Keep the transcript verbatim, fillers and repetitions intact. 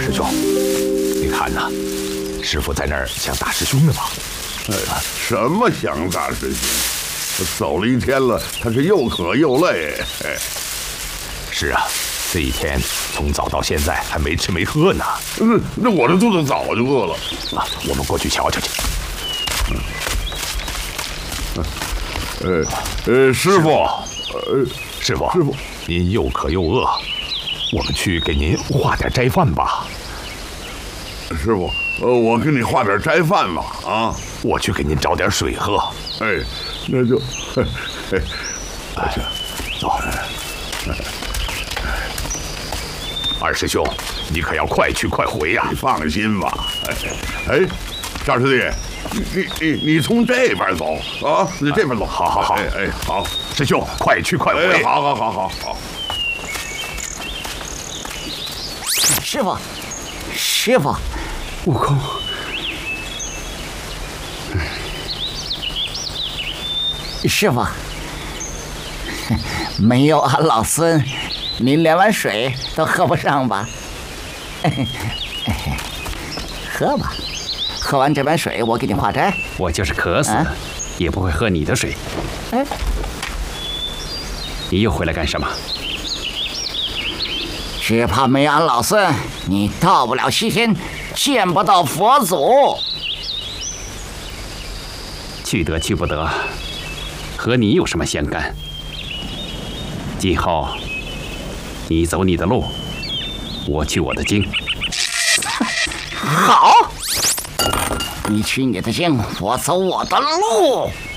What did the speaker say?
师兄，你看呐，师傅在那儿想大师兄呢吧？ 哎，什么想大师兄？走了一天了，他是又渴又累。哎， 是啊，这一天从早到现在还没吃没喝呢。 那那我这肚子早就饿了啊，我们过去瞧瞧去。 呃呃，师傅，呃， 师傅， 师傅， 您又渴又饿，我们去给您化点斋饭吧。 师傅，呃，我给你化点斋饭吧。啊， 我去给您找点水喝。 哎，那就，嘿，嘿， 哎，走。二师兄，你可要快去快回呀！ 你放心吧。哎，赵师弟，你你你从这边走啊，你这边走。 好好好， 哎哎，好， 师兄，快去快回。 哎，好好好好好。 师傅，师傅， 悟空， 师傅，没有俺老孙，您连碗水都喝不上吧？喝吧，喝完这碗水，我给你化斋。 我就是渴死，啊、也不会喝你的水。 哎， 你又回来干什么？ 只怕没俺老孙，你到不了西天，见不到佛祖。 去得去不得，和你有什么相干？今后你走你的路，我去我的经。 好，你去你的经，我走我的路。